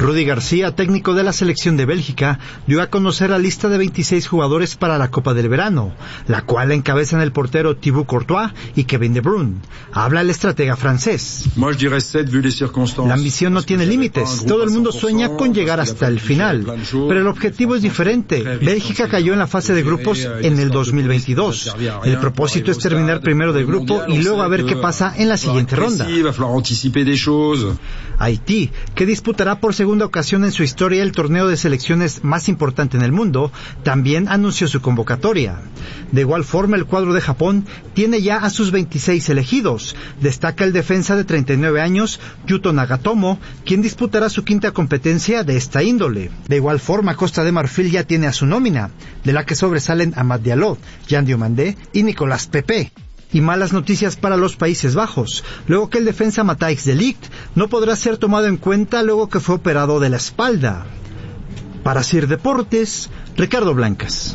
Rudy García, técnico de la selección de Bélgica, dio a conocer la lista de 26 jugadores para la Copa del Verano, la cual encabezan el portero Thibaut Courtois y Kevin De Bruyne. Habla el estratega francés. La ambición no tiene límites, todo el mundo sueña con llegar hasta el final, pero el objetivo es diferente. Bélgica cayó en la fase de grupos en el 2022. El propósito es terminar primero del grupo y luego a ver qué pasa en la siguiente ronda. Haití, que disputará por segunda ocasión en su historia el torneo de selecciones más importante en el mundo, también anunció su convocatoria. De igual forma, el cuadro de Japón tiene ya a sus 26 elegidos. Destaca el defensa de 39 años, Yuto Nagatomo, quien disputará su quinta competencia de esta índole. De igual forma, Costa de Marfil ya tiene a su nómina, de la que sobresalen Amad Diallo, Jan Diomandé y Nicolás Pepe. Y malas noticias para los Países Bajos, luego que el defensa Matthijs de Ligt no podrá ser tomado en cuenta luego que fue operado de la espalda. Para Sir Deportes, Ricardo Blancas.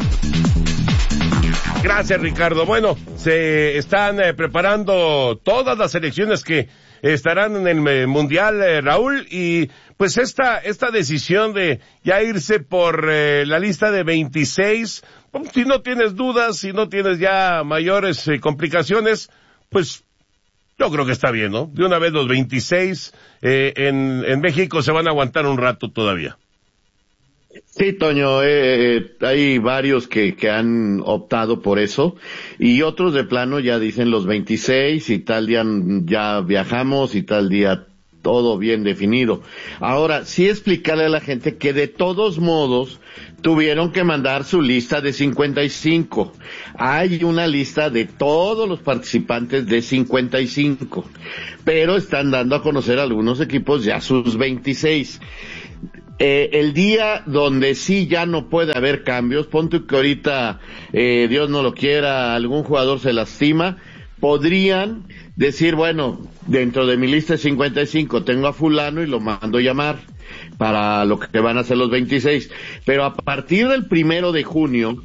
Gracias, Ricardo. Bueno, se están preparando todas las selecciones que estarán en el Mundial, Raúl, y pues esta decisión de ya irse por la lista de 26, si no tienes dudas, si no tienes ya mayores complicaciones, pues yo creo que está bien, ¿no? De una vez los 26 en México se van a aguantar un rato todavía. Sí, Toño, hay varios que han optado por eso y otros de plano ya dicen los 26 y tal día ya viajamos y tal día todo bien definido. Ahora, sí explicarle a la gente que de todos modos tuvieron que mandar su lista de 55. Hay una lista de todos los participantes de 55, pero están dando a conocer algunos equipos ya sus 26. El día donde sí ya no puede haber cambios, ponte que ahorita, Dios no lo quiera, algún jugador se lastima, podrían decir, bueno, dentro de mi lista de 55 tengo a fulano y lo mando llamar para lo que van a ser los 26, pero a partir del 1 de junio,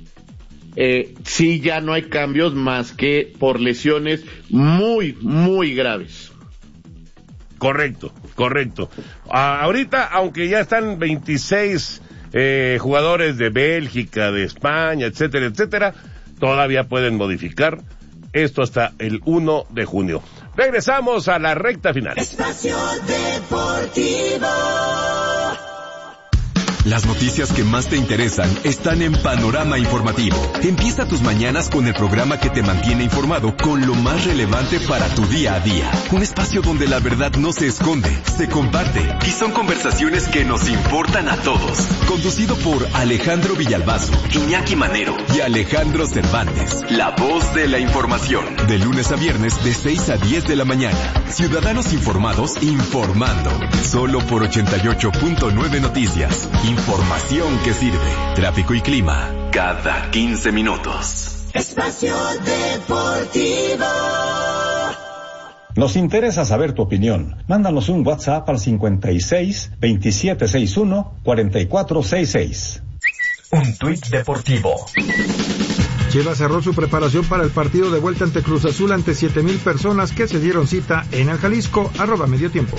sí ya no hay cambios más que por lesiones muy, muy graves. Correcto. Ahorita, aunque ya están 26 jugadores de Bélgica, de España, etcétera, todavía pueden modificar esto hasta el 1 de junio. Regresamos a la recta final. Espacio Deportivo. Las noticias que más te interesan están en Panorama Informativo. Empieza tus mañanas con el programa que te mantiene informado con lo más relevante para tu día a día. Un espacio donde la verdad no se esconde, se comparte y son conversaciones que nos importan a todos. Conducido por Alejandro Villalbazo, Iñaki Manero y Alejandro Cervantes. La voz de la información. De lunes a viernes de 6 a 10 de la mañana. Ciudadanos informados informando. Solo por 88.9 Noticias. Información que sirve. Tráfico y clima cada 15 minutos. Espacio Deportivo. Nos interesa saber tu opinión. Mándanos un WhatsApp al 56 2761 4466. Un tuit deportivo. Chivas cerró su preparación para el partido de vuelta ante Cruz Azul ante 7,000 personas que se dieron cita en el Jalisco, @mediotiempo.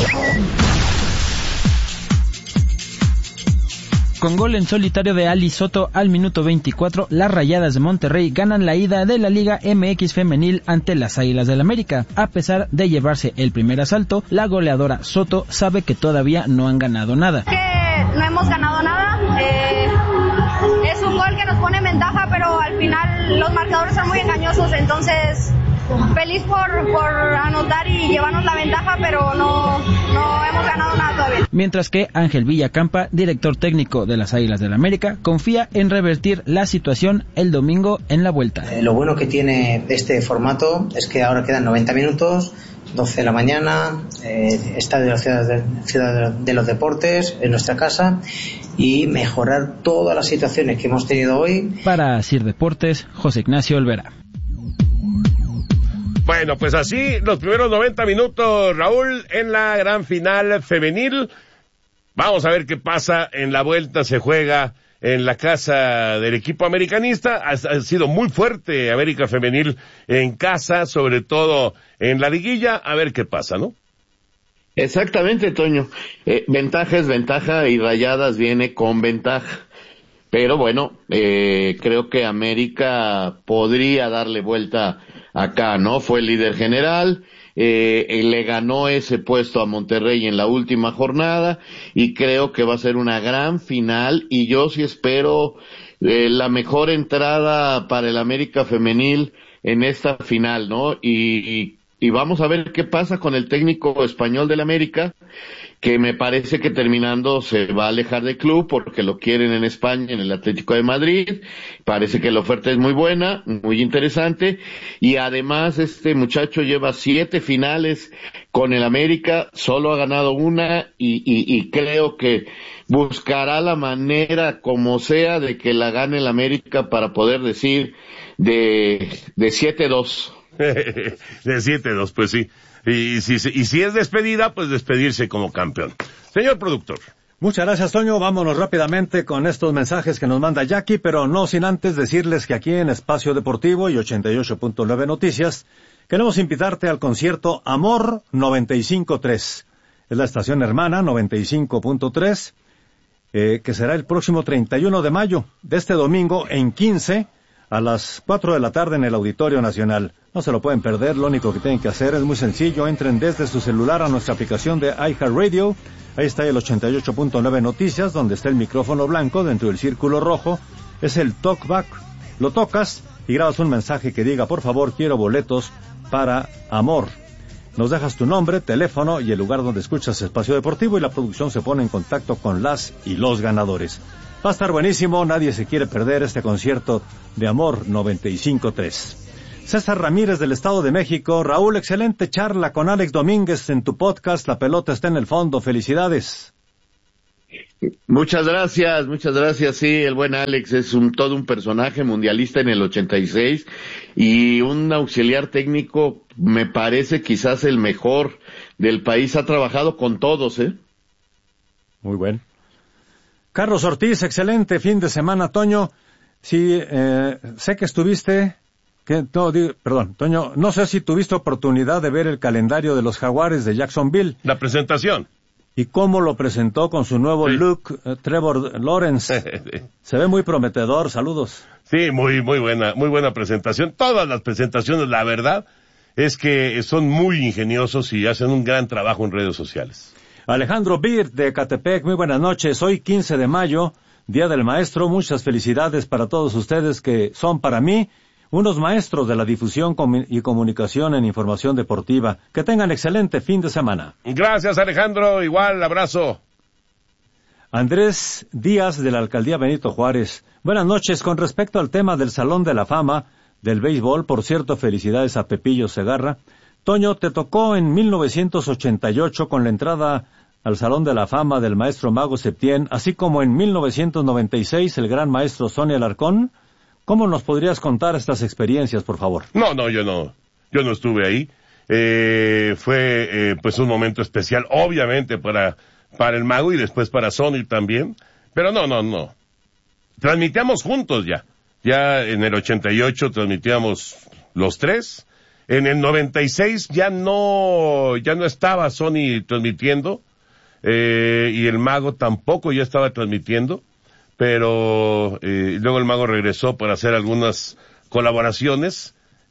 Con gol en solitario de Ali Soto al minuto 24, las Rayadas de Monterrey ganan la ida de la Liga MX femenil ante las Águilas del América. A pesar de llevarse el primer asalto, la goleadora Soto sabe que todavía no han ganado nada. No hemos ganado nada, es un gol que nos pone en ventaja, pero al final los marcadores son muy engañosos, entonces feliz por anotar y llevarnos la ventaja, pero no hemos ganado nada todavía. Mientras que Ángel Villacampa, director técnico de las Águilas del América, confía en revertir la situación el domingo en la vuelta. Lo bueno que tiene este formato es que ahora quedan 90 minutos, 12 de la mañana, estadio de la Ciudad de los Deportes, en nuestra casa, y mejorar todas las situaciones que hemos tenido hoy. Para Sir Deportes, José Ignacio Olvera. Bueno, pues así los primeros 90 minutos, Raúl, en la gran final femenil. Vamos a ver qué pasa en la vuelta. Se juega en la casa del equipo americanista. Ha sido muy fuerte América Femenil en casa, sobre todo en la liguilla. A ver qué pasa, ¿no? Exactamente, Toño. Ventaja es ventaja y Rayadas viene con ventaja. Pero bueno, creo que América podría darle vuelta acá, ¿no? Fue el líder general, le ganó ese puesto a Monterrey en la última jornada y creo que va a ser una gran final y yo sí espero la mejor entrada para el América femenil en esta final, ¿no? Y vamos a ver qué pasa con el técnico español del América, que me parece que terminando se va a alejar del club porque lo quieren en España, en el Atlético de Madrid. Parece que la oferta es muy buena, muy interesante, y además este muchacho lleva 7 finales con el América, solo ha ganado una y creo que buscará la manera como sea de que la gane el América para poder decir de 7-2. De 7-2, pues sí. Y si es despedida, pues despedirse como campeón. Señor productor. Muchas gracias, Toño. Vámonos rápidamente con estos mensajes que nos manda Jackie, pero no sin antes decirles que aquí en Espacio Deportivo y 88.9 Noticias queremos invitarte al concierto Amor 95.3. Es la estación hermana 95.3, que será el próximo 31 de mayo, de este domingo en 15, a las 4 de la tarde en el Auditorio Nacional. No se lo pueden perder, lo único que tienen que hacer es muy sencillo, entren desde su celular a nuestra aplicación de iHeartRadio, ahí está el 88.9 Noticias, donde está el micrófono blanco dentro del círculo rojo, es el talkback, lo tocas y grabas un mensaje que diga, por favor, quiero boletos para Amor. Nos dejas tu nombre, teléfono y el lugar donde escuchas Espacio Deportivo y la producción se pone en contacto con las y los ganadores. Va a estar buenísimo, nadie se quiere perder este concierto de Amor 95.3. César Ramírez del Estado de México. Raúl, excelente charla con Alex Domínguez en tu podcast La Pelota Está en el Fondo. Felicidades. Muchas gracias. Sí, el buen Alex es todo un personaje mundialista en el 86 y un auxiliar técnico, me parece quizás el mejor del país. Ha trabajado con todos, Muy bien. Carlos Ortiz, excelente fin de semana, Toño. Sí, sé que estuviste... Toño, no sé si tuviste oportunidad de ver el calendario de los Jaguares de Jacksonville. La presentación. Y cómo lo presentó con su nuevo look Trevor Lawrence. Se ve muy prometedor, saludos. Sí, muy buena presentación. Todas las presentaciones, la verdad, es que son muy ingeniosos y hacen un gran trabajo en redes sociales. Alejandro Beard de Ecatepec, muy buenas noches. Hoy 15 de mayo, Día del Maestro. Muchas felicidades para todos ustedes que son para mí unos maestros de la difusión y comunicación en información deportiva. Que tengan excelente fin de semana. Gracias, Alejandro. Igual, abrazo. Andrés Díaz, de la Alcaldía Benito Juárez. Buenas noches. Con respecto al tema del Salón de la Fama del béisbol, por cierto, felicidades a Pepillo Segarra. Toño, te tocó en 1988 con la entrada al Salón de la Fama del maestro Mago Septién, así como en 1996 el gran maestro Sonia Alarcón. ¿Cómo nos podrías contar estas experiencias, por favor? No, yo no estuve ahí. Fue pues un momento especial, obviamente para el Mago y después para Sony también. Pero no. Transmitíamos juntos ya. Ya en el 88 transmitíamos los tres. En el 96 ya no estaba Sony transmitiendo. Y el Mago tampoco ya estaba transmitiendo. Pero luego el Mago regresó para hacer algunas colaboraciones,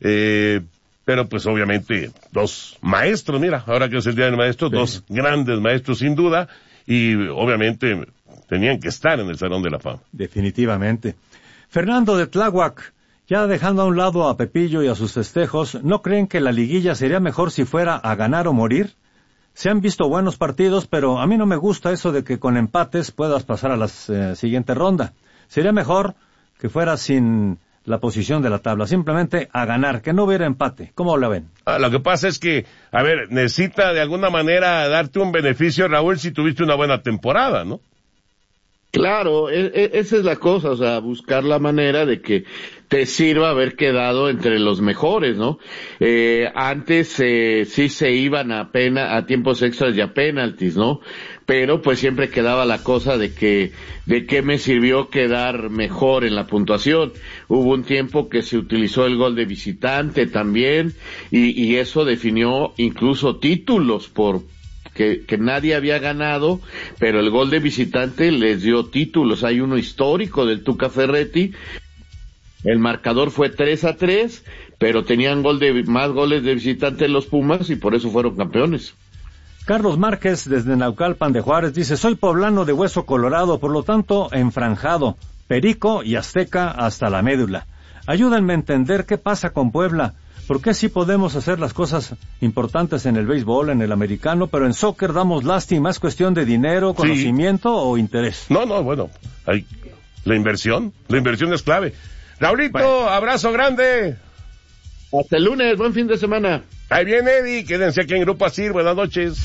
pero pues obviamente dos maestros, mira, ahora que es el Día del Maestro, sí. Dos grandes maestros sin duda, y obviamente tenían que estar en el Salón de la Fama. Definitivamente. Fernando de Tláhuac, ya dejando a un lado a Pepillo y a sus festejos, ¿no creen que la liguilla sería mejor si fuera a ganar o morir? Se han visto buenos partidos, pero a mí no me gusta eso de que con empates puedas pasar a la siguiente ronda. Sería mejor que fuera sin la posición de la tabla, simplemente a ganar, que no hubiera empate. ¿Cómo la ven? Lo que pasa es que, necesita de alguna manera darte un beneficio, Raúl, si tuviste una buena temporada, ¿no? Claro, esa es la cosa, o sea, buscar la manera de que te sirva haber quedado entre los mejores, ¿no? Antes sí se iban a tiempos extras y a penaltis, ¿no? Pero pues siempre quedaba la cosa de qué me sirvió quedar mejor en la puntuación. Hubo un tiempo que se utilizó el gol de visitante también y eso definió incluso títulos por que nadie había ganado, pero el gol de visitante les dio títulos. Hay uno histórico del Tuca Ferretti. El marcador fue 3-3, pero tenían más goles de visitante los Pumas y por eso fueron campeones. Carlos Márquez, desde Naucalpan de Juárez, dice: soy poblano de hueso colorado, por lo tanto enfranjado, perico y azteca hasta la médula. Ayúdenme a entender qué pasa con Puebla. ¿Por qué sí podemos hacer las cosas importantes en el béisbol, en el americano, pero en soccer damos lástima? ¿Es cuestión de dinero, conocimiento o interés? No, bueno, la inversión es clave. Raulito, abrazo grande. Hasta el lunes, buen fin de semana. Ahí viene Eddie, quédense aquí en Grupo Asir, buenas noches.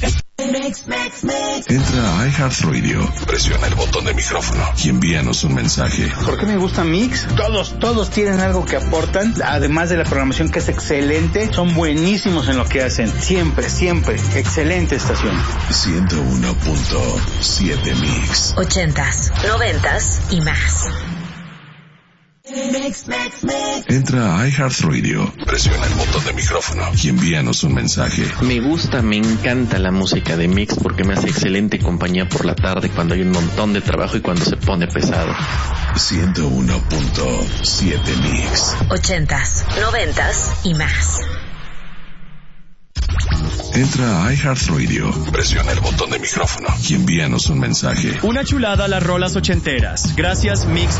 Entra a iHeartRadio, presiona el botón de micrófono y envíanos un mensaje. ¿Por qué me gusta Mix? Todos tienen algo que aportan, además de la programación que es excelente, son buenísimos en lo que hacen, siempre, excelente estación. 101.7 Mix. 80s, 90s y más. Entra a iHeartRadio, presiona el botón de micrófono y envíanos un mensaje. Me encanta la música de Mix porque me hace excelente compañía por la tarde cuando hay un montón de trabajo y cuando se pone pesado. 101.7 Mix. 80s, 90s y más. Entra a iHeartRadio, presiona el botón de micrófono y envíanos un mensaje. Una chulada a las rolas ochenteras. Gracias Mix.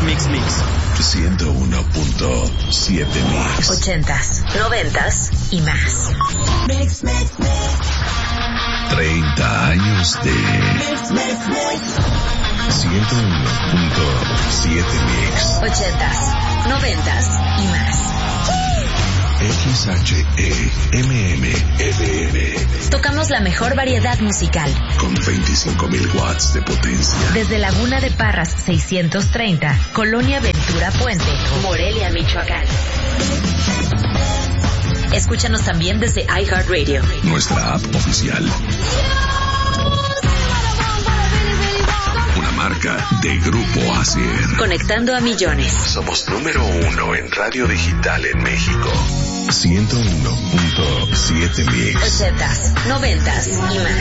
101.7 Mix. 80s, 90s y más. 30 años de 101.7 Mix. 80s, 90s y más. XHEMMFM. Tocamos la mejor variedad musical. Con 25.000 watts de potencia. Desde Laguna de Parras 630, Colonia Ventura Puente, Morelia, Michoacán. Escúchanos también desde iHeartRadio. Nuestra app oficial. Una marca de Grupo Asir. Conectando a millones. Somos número 1 en radio digital en México. 101.7 Mix. 80s, 90s y más.